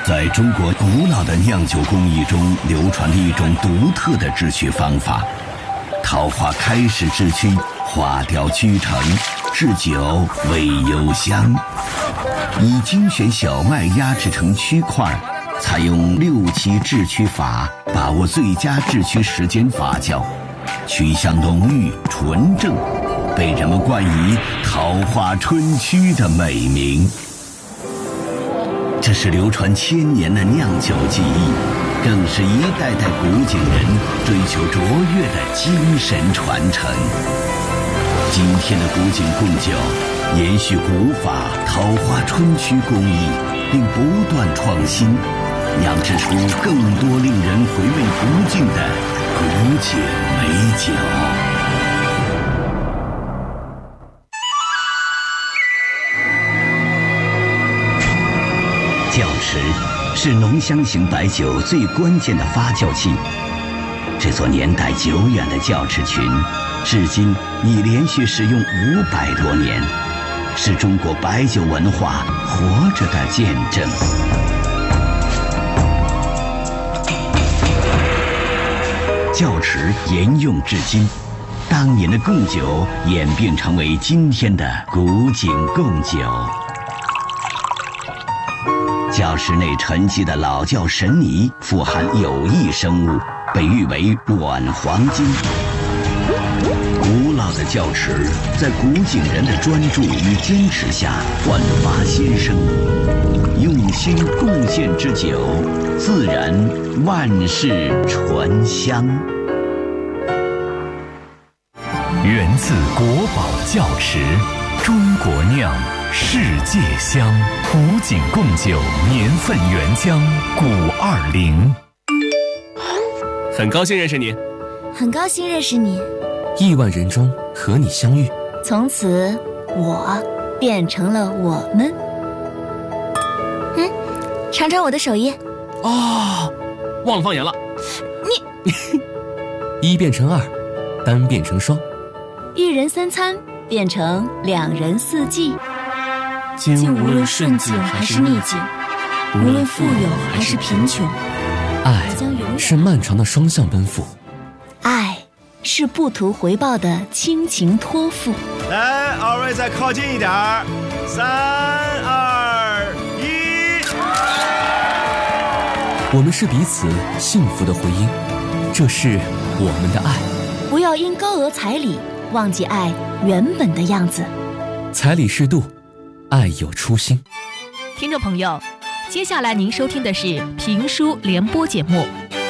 在中国古老的酿酒工艺中流传着一种独特的制曲方法。桃花开始制曲，花雕曲成，制酒味幽香。以精选小麦压制成曲块，采用6期制曲法，把握最佳制曲时间发酵，曲香浓郁纯正，被人们冠以桃花春曲的美名。这是流传1000年的酿酒技艺，更是一代代古井人追求卓越的精神传承。今天的古井贡酒延续古法桃花春曲工艺，并不断创新，酿制出更多令人回味不尽的古井美酒。窖池是浓香型白酒最关键的发酵器。这座年代久远的窖池群，至今已连续使用500多年，是中国白酒文化活着的见证。窖池沿用至今，当年的贡酒演变成为今天的古井贡酒。窖池内沉积的老窖神泥富含有益生物，被誉为软黄金。古老的窖池在古井人的专注与坚持下焕发新生，用心贡献之酒，自然万世醇香。 源自国宝窖池，中国酿，世界香。古井贡酒年份原浆520。 很高兴认识你。 很高兴认识你。 亿万人中和你相遇， 从此我变成了我们。尝尝我的手艺。 哦，忘了放盐了。 你 1变成2，单变成双， 一人3餐变成2人4季。 竟无论顺境还是逆境，无论富有还是贫穷， 爱是漫长的双向奔赴， 爱是不图回报的亲情托付。 来，2位再靠近一点，3、2、1。 我们是彼此幸福的回音，这是我们的爱。 不要因高额彩礼忘记爱原本的样子。 彩礼适度，爱有初心。 听众朋友，接下来您收听的是评书联播节目。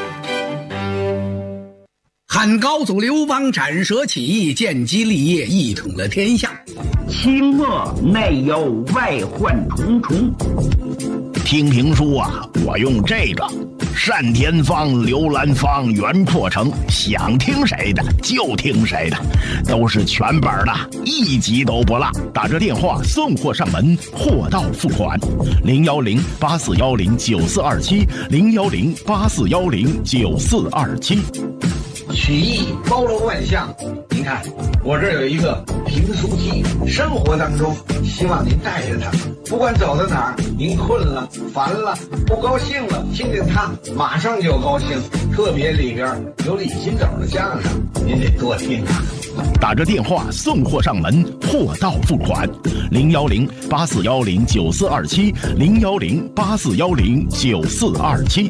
汉高祖刘邦斩蛇起义，建基立业，一统了天下。 清末内忧外患重重。 听评书啊，我用这个单田芳、刘兰芳、袁阔成，想听谁的就听谁的，都是全本的，一集都不落。打着电话送货上门，货到付款。010-8410-9427，010-8410-9427。 曲艺包罗万象，您看我这儿有一个评书机，生活当中希望您带着它，不管走到哪儿，您困了、烦了、不高兴了，听见它马上就高兴。特别里边有李金斗的相声，您得多听啊。 打着电话送货上门，货到付款。010-8410-9427，010-8410-9427。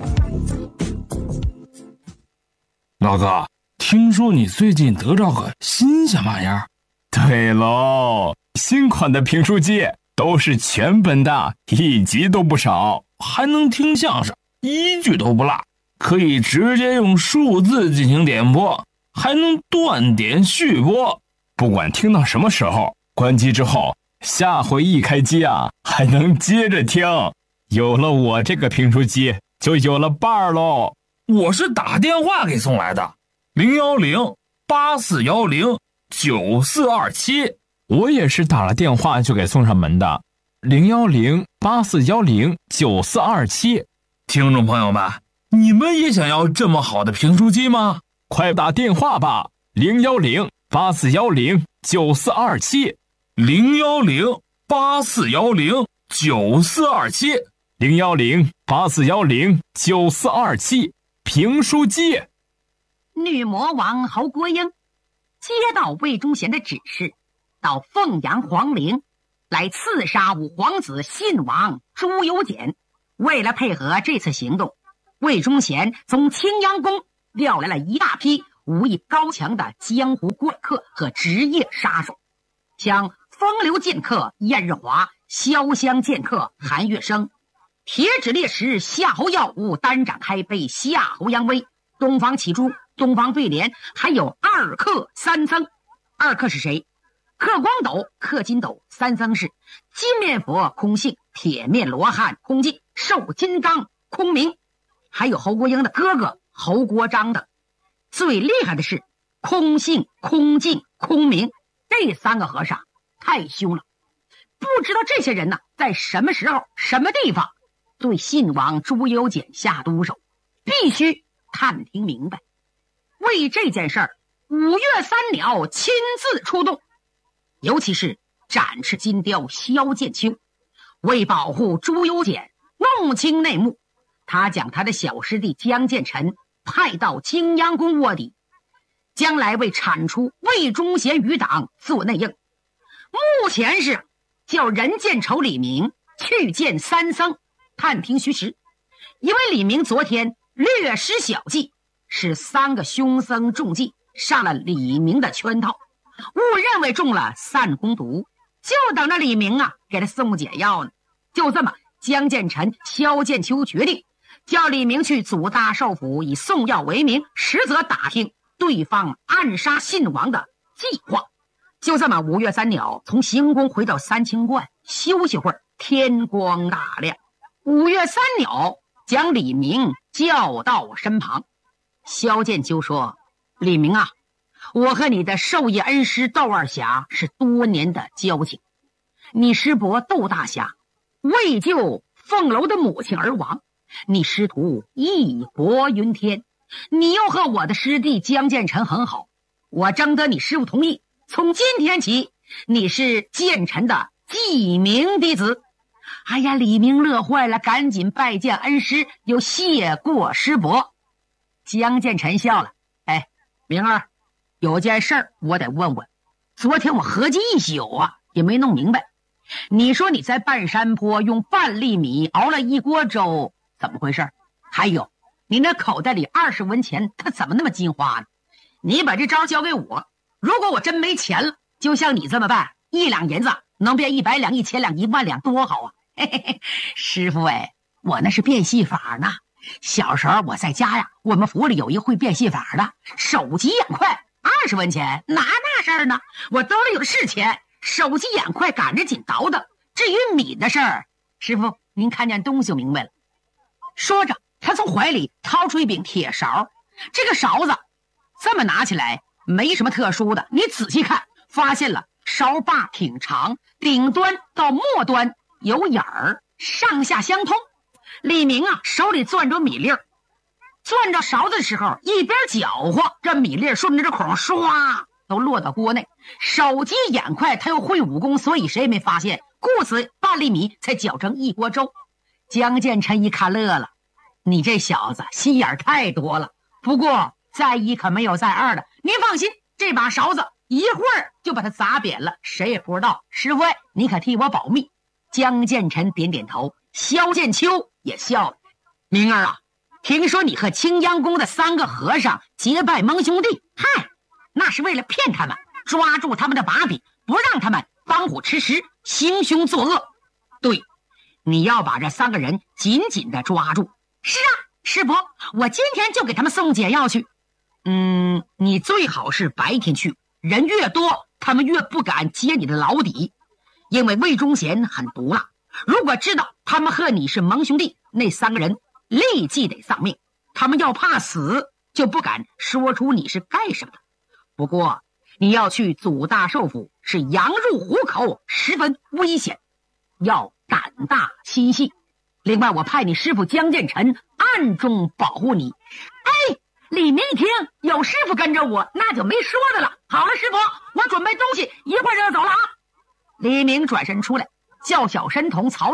老哥，听说你最近得着个新鲜玩意儿？ 对喽，新款的评书机都是全本的，一集都不少， 还能听相声，一句都不落，可以直接用数字进行点播，还能断点续播， 不管听到什么时候，关机之后，下回一开机啊，还能接着听。有了我这个评书机，就有了伴儿喽。 我是打电话给送来的，010-8410-9427。 我也是打了电话就给送上门的，010-8410-9427。 听众朋友们，你们也想要这么好的评书机吗？ 快打电话吧，010-8410-9427，010-8410-9427。 010-8410-9427，评书界。 女魔王侯国英接到魏忠贤的指示，到凤阳皇陵来刺杀武皇子信王朱由检。为了配合这次行动，魏忠贤从青阳宫调来了一大批武艺高强的江湖怪客和职业杀手，像风流剑客燕日华、潇湘剑客韩月生、铁指烈士夏侯耀武、单掌开背夏侯扬威、东方启珠、东方对联，还有二客三僧。二客是谁？克光斗、克金斗，三僧是金面佛空性、铁面罗汉空寂、寿金刚空明，还有侯国英的哥哥侯国璋等。最厉害的是空性、空寂、空明，这三个和尚太凶了。不知道这些人呢，在什么时候、什么地方对信王朱由检下毒手，必须探听明白。为这件事儿，5岳三鸟亲自出动，尤其是展翅金雕萧剑秋，为保护朱由检弄清内幕，他将他的小师弟江建成派到青阳宫卧底，将来为铲除魏忠贤余党做内应。目前是叫任建仇李明去见三僧，探听虚实。因为李明昨天略施小计，使3个凶僧中计，上了李明的圈套，误认为中了散功毒，就等着李明给他送解药呢。就这么，江建成、萧剑秋决定叫李明去祖大寿府，以送药为名，实则打听对方暗杀信王的计划。就这么，5岳三鸟从行宫回到三清观休息会儿，天光大亮。5岳三鸟将李明叫到身旁。萧剑秋说：“李明啊，我和你的授业恩师窦二侠是多年的交情。你师伯窦大侠为救凤楼的母亲而亡，你师徒义薄云天。你又和我的师弟江建成很好，我征得你师父同意，从今天起，你是建成的记名弟子。”哎呀，李明乐坏了，赶紧拜见恩师，又谢过师伯。江建成笑了：“哎，明儿，有件事儿我得问问。昨天我合计一宿也没弄明白。你说你在半山坡用半粒米熬了一锅粥，怎么回事？还有，你那口袋里20文钱，它怎么那么金花呢？你把这招交给我，如果我真没钱了，就像你这么办，1两银子能变100两、1000两、1万两，多好啊！嘿嘿嘿，师傅我那是变戏法呢。小时候我在家我们府里有一会变戏法的，手疾眼快，20文钱哪那事儿呢？我兜里有的是钱，手疾眼快，赶着紧倒腾。至于米的事儿，师傅您看见东西就明白了。说着，他从怀里掏出一柄铁勺，这个勺子这么拿起来没什么特殊的，你仔细看，发现了勺把挺长，顶端到末端有眼儿，上下相通。李明手里攥着米粒儿，攥着勺子的时候一边搅和，这米粒顺着这孔唰都落到锅内。手疾眼快，他又会武功，所以谁也没发现，故此半粒米才搅成一锅粥。江建成一看乐了：“你这小子心眼太多了，不过再一可没有再二的，您放心，这把勺子一会儿就把它砸扁了，谁也不知道。师傅你可替我保密。”江建成点点头，萧剑秋也笑了：“明儿听说你和青阳宫的3个和尚结拜盟兄弟，嗨，那是为了骗他们，抓住他们的把柄，不让他们帮虎吃食，行凶作恶。对，你要把这3个人紧紧的抓住。”“是师伯，我今天就给他们送解药去。”“你最好是白天去，人越多，他们越不敢揭你的老底。因为魏忠贤很毒辣，如果知道他们和你是盟兄弟，那3个人立即得丧命。他们要怕死，就不敢说出你是干什么的。不过你要去祖大寿府，是羊入虎口，十分危险，要胆大心细。另外我派你师傅江建成暗中保护你。”“哎，李明一听有师傅跟着我，那就没说的了。好了，师傅，我准备东西，一会儿就要走了啊。”李明转身出来，叫小神童曹玉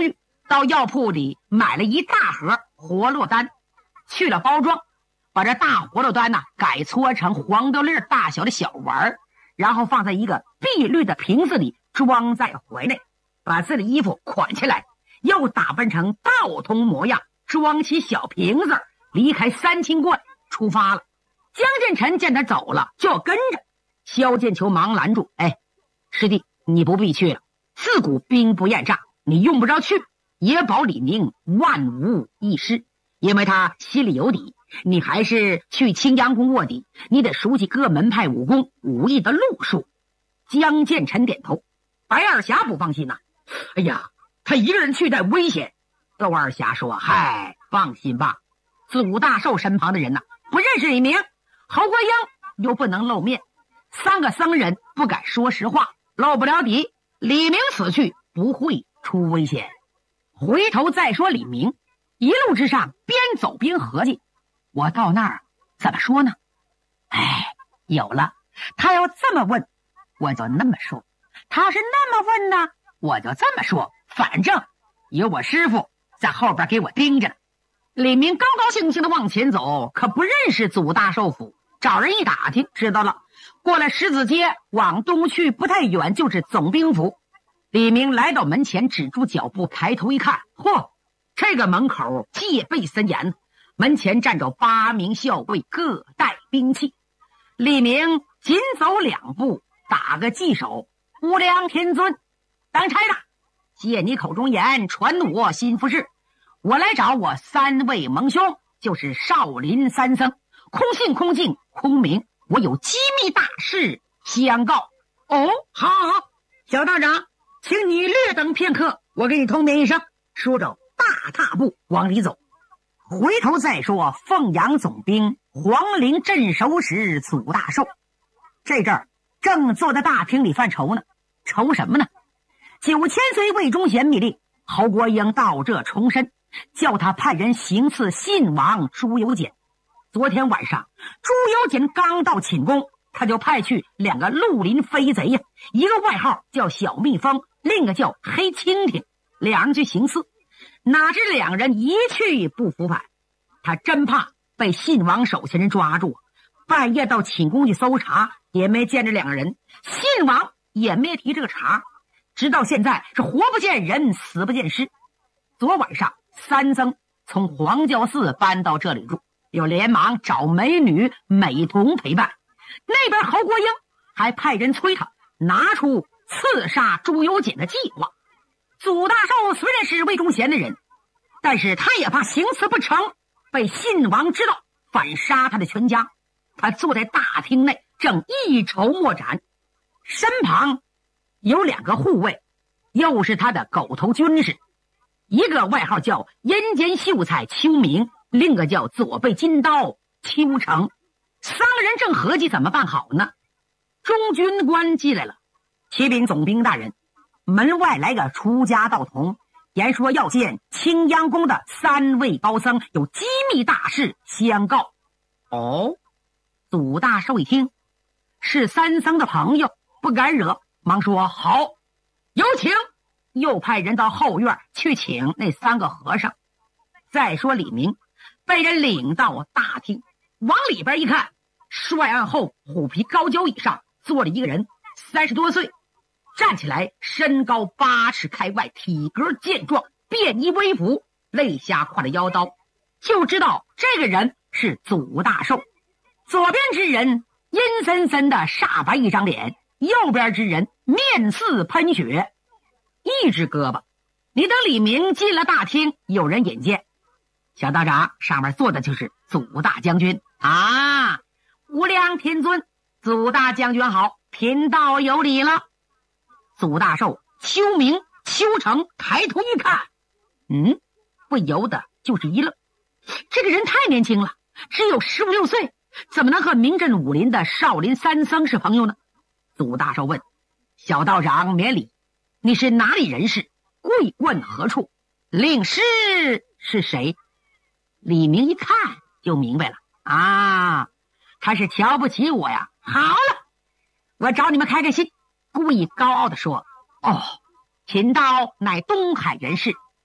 到药铺里买了一大盒活络丹，去了包装，把这大活络丹改搓成黄豆粒大小的小丸，然后放在一个碧绿的瓶子里，装在怀内，把自己的衣服捆起来，又打扮成道童模样，装起小瓶子，离开三清观出发了。江建成见他走了，就要跟着。萧剑秋忙拦住：“哎，师弟，你不必去了。自古兵不厌诈，你用不着去，也保李明万无一失。因为他心里有底，你还是去青阳宫卧底，你得熟悉各门派武功武艺的路数。”江建成点头。白二侠不放心呐：“哎呀，他一个人去太危险。”窦二侠说：“嗨，放心吧，祖大寿身旁的人不认识李明，侯国英又不能露面，3个僧人不敢说实话，露不了底，李明死去不会出危险。回头再说李明，一路之上边走边合计，我到那儿怎么说呢？哎，有了，他要这么问，我就那么说；他是那么问呢，我就这么说。反正有我师傅在后边给我盯着呢。李明高高兴兴的往前走，可不认识祖大寿府，找人一打听，知道了。过了石子街，往东去不太远，就是总兵府。李明来到门前，止住脚步，抬头一看，嚯，这个门口戒备森严，门前站着8名校尉，各带兵器。李明紧走2步，打个髻手：“无量天尊，当差的，借你口中言，传我心腹事。我来找我3位盟兄，就是少林3僧空信、空静、空明，我有机密大事相告。”“哦，好，小道长，请你略等片刻，我给你通禀一声。”说着大踏步往里走。回头再说凤阳总兵黄陵镇守使祖大寿，这阵儿正坐在大厅里犯愁呢。愁什么呢？9000岁魏忠贤密令侯国英到这重申，叫他派人行刺信王朱由检。昨天晚上朱由检刚到寝宫，他就派去2个绿林飞贼呀，一个外号叫小蜜蜂，另一个叫黑蜻蜓，2人去行刺。哪知2人一去不复返，他真怕被信王手下人抓住，半夜到寝宫去搜查，也没见着2个人，信王也没提这个茬，直到现在是活不见人，死不见尸。昨晚上3僧从黄教寺搬到这里住，又连忙找美女美童陪伴。那边侯国英还派人催他拿出刺杀朱由检的计划。祖大寿虽然是魏忠贤的人，但是他也怕行刺不成，被信王知道，反杀他的全家。他坐在大厅内正一筹莫展，身旁有2个护卫，又是他的狗头军士，一个外号叫阴间秀才邱明，另一个叫左背金刀邱成。3个人正合计怎么办好呢。中军官进来了：“启禀总兵大人，门外来个出家道童，言说要见青阳宫的3位高僧，有机密大事相告。”哦，祖大寿一听是3僧的朋友，不敢惹，忙说：“好，有请。”又派人到后院去请那3个和尚。再说李明被人领到大厅，往里边一看，帅案后虎皮高脚椅上坐了一个人，30多岁，站起来身高8尺开外，体格健壮，便衣微服，肋下挎着腰刀，就知道这个人是祖大寿。左边之人阴森森的煞白一张脸，右边之人面似喷血，一只胳膊。你等李明进了大厅，有人引荐：“小道长，上面坐的就是祖大将军啊！”“无量天尊，祖大将军好，贫道有礼了。”祖大寿、邱明、邱成抬头一看，不由得就是一愣，这个人太年轻了，只有15、16岁，怎么能和名震武林的少林3僧是朋友呢？祖大寿问：“小道长免礼，你是哪里人士？贵问何处？令师是谁？”李明一看就明白了啊，他是瞧不起我呀。好了，我找你们开开心。故意高傲地说：“哦，贫道乃东海人士，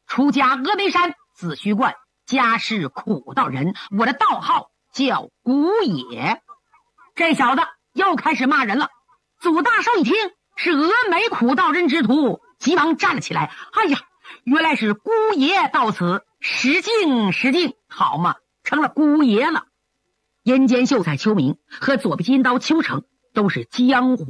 出家峨眉山，字虚观，家世苦道人，我的道号叫古野。这小子又开始骂人了。祖大寿一听是峨眉苦道人之徒，急忙站了起来。哎呀，原来是姑爷到此，失敬失敬，好嘛，成了姑爷了。阴间秀才邱明和左臂金刀邱成都是江湖